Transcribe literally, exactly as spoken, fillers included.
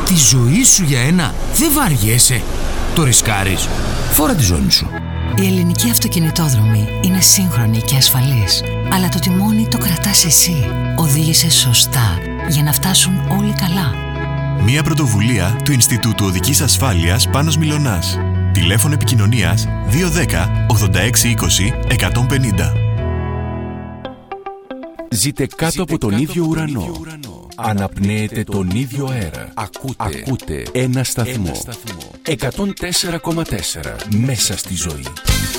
Τη ζωή σου για ένα δεν βαριέσαι? Το ρισκάρεις? Φόρα τη ζώνη σου. Η ελληνική αυτοκινητόδρομη είναι σύγχρονη και ασφαλής, αλλά το τιμόνι το κρατάς εσύ. Οδήγησε σωστά για να φτάσουν όλοι καλά. Μία πρωτοβουλία του Ινστιτούτου Οδικής Ασφάλειας Πάνος Μιλωνάς. Τηλέφωνο επικοινωνίας δύο ένα μηδέν ογδόντα έξι είκοσι εκατόν πενήντα. Ζείτε κάτω Ζείτε από τον κάτω ίδιο ουρανό. ουρανό. Αναπνέετε τον ίδιο αέρα. Ακούτε, Ακούτε ένα σταθμό. Ένα σταθμό. εκατόν τέσσερα κόμμα τέσσερα μέσα στη ζωή.